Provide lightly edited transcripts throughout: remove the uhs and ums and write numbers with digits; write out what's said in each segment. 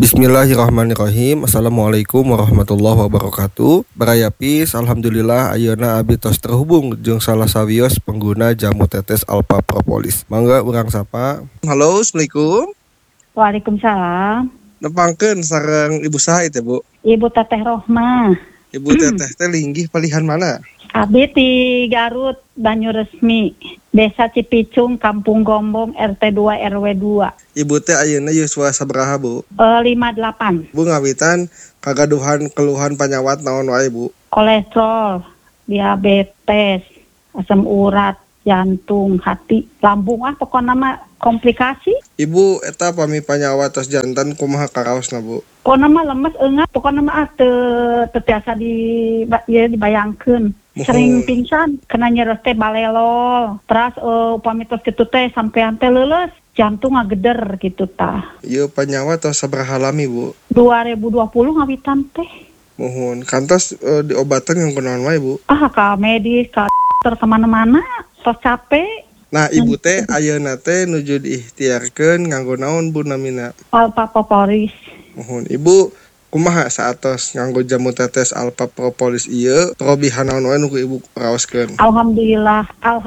Bismillahirrahmanirrahim. Assalamualaikum warahmatullahi wabarakatuh. Barayapis, alhamdulillah ayeuna abdi tos terhubung jeung salah sawios pengguna jamu tetes Alpha Propolis. Mangga urang sapa. Halo, assalamualaikum. Waalaikumsalam. Nepangkeun sareng ibu saha teh, Bu? Ibu Teteh Rohmah. Ibu teteh teh linggih palihan mana? Abdi di Garut, Banyuresmi, Desa Cipicung, Kampung Gombong, RT 2 RW 2. Ibu teh ayeuna yuswa sabaraha, Bu? 58. Bu ngawitan kagaduhan keluhan panyawat naon wae, Bu? Kolesterol, diabetes, asam urat, jantung, hati, lambung pokoknya mah komplikasi. Ibu eta pami panyawat tos jantan kumaha karaosna, Bu? Pokoknya mah lemes enggak, pokoknya mah tetiasa dibayangkeun. Sering pingsan, kena nyeros teh balelol. Terus upami tos kitu teh sampean teh leuleus, jantung ngageder gitu tah. Ieu panyawat tos sabaraha lami, Bu? 2020 ngawitan teh. Mohon kantos diobatan yang kunaon wae, Bu? Ka medis, ka dokter kemana-mana, tos capek. Nah, ibu teh ayeuna teh nuju diikhtiarkeun nganggo naon, Bu, namina? Alpha Propolis. Mohon ibu kumaha saatos nganggo jamu tetes Alpha Propolis ieu trobihan naon wae nu ibu raoskeun? Alhamdulillah.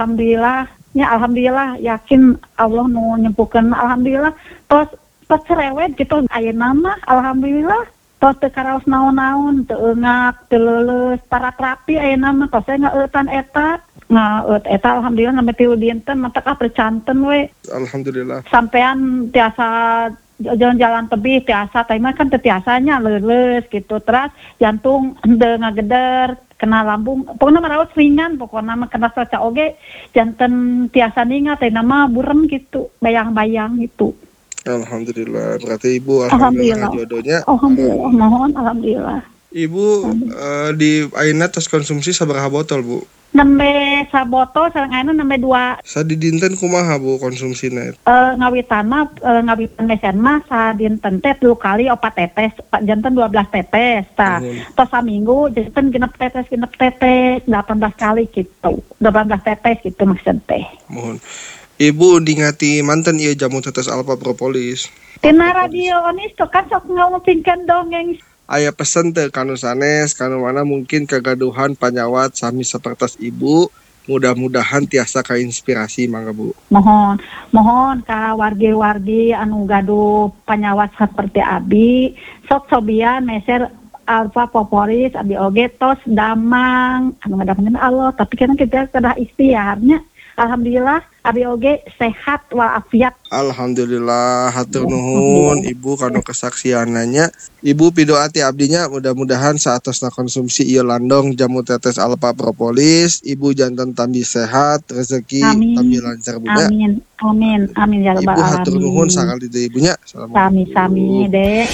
Ya alhamdulillah yakin Allah nu nyempuhkeun. Alhamdulillah. Tos cerewet gitu ayeuna mah alhamdulillah. Tos teu karaos naon-naon, teu eungak, teu leuleus, para terapi ayeuna mah tos ngaeutan eta. Eta alhamdulillah sampai 3 dinten mata percanten we. Alhamdulillah. Sampean tiasa jalan-jalan tebih tiasa, tapi mah kan tiasanya leuleus gitu. Terus jantung henteu ngageder, kena lambung, pokoknya maraos ringan, pokoknya mah kena saca oge janten tiasa ningat, teh nama burem gitu, bayang-bayang gitu. Alhamdulillah, berarti ibu alhamdulillah jodohnya. Alhamdulillah, mohon alhamdulillah. Ibu di ayeuna tos konsumsi sabaraha botol, Bu? Nembe sabotol sareng ayeuna nembe 2. Sadidinten kumaha, Bu, konsumsina? Ngawitan mesen mah sadinten teh 3 kali 4 tetes, janten 12 tetes tah. Tos saminggu janten genep tetes 18 kali gitu. 18 tetes gitu maksud teh. Mohon. Ibu dingati manten ieu jamu tetes Alpha Propolis. Tina radio onis tuh kan sok ngomongkeun dongeng. Aya pesen teh kanu sanes, kanu mana mungkin kagaduhan panyawat sami sapertos ibu, mudah-mudahan tiasa kainspirasi mangga, Bu. Mohon ka wargi-wargi anu gaduh panyawat seperti abi, sok sobian meser Alpha Propolis abi oge tos damang, anu ngadamkeun Allah, tapi kan kita kedah ikhtiarnya. Alhamdulillah abi oge sehat walafiat. Alhamdulillah, hatur nuhun Ibu kanu kesaksiananya. Ibu pidoati abdinya mudah-mudahan saatosna konsumsi ieu landong jamu tetes Alpha Propolis, Ibu janten tambi sehat, rezeki tambi lancar, Bu. Amin ya rabbal alamin. Ibu hatur nuhun sakali deui ibunya. Sami Dek.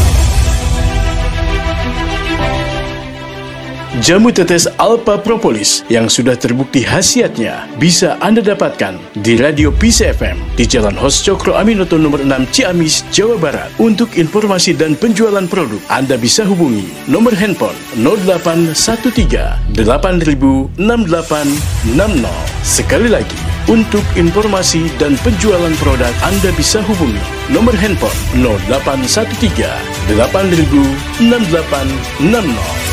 Jamu tetes Alpha Propolis yang sudah terbukti khasiatnya bisa Anda dapatkan di Radio Peace FM di Jalan Hos Cokro Aminoto nomor 6 Ciamis, Jawa Barat. Untuk informasi dan penjualan produk, Anda bisa hubungi nomor handphone 0813 8000 6860. Sekali lagi, untuk informasi dan penjualan produk, Anda bisa hubungi nomor handphone 0813 8000 6860.